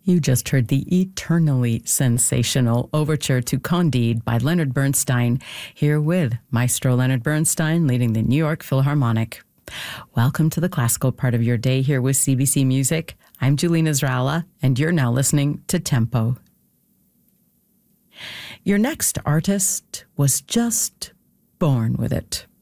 You just heard the eternally sensational Overture to Candide by Leonard Bernstein, here with Maestro Leonard Bernstein leading the New York Philharmonic. Welcome to the classical part of your day here with CBC Music. I'm Julene Israela, and you're now listening to Tempo. Your next artist was just born with it.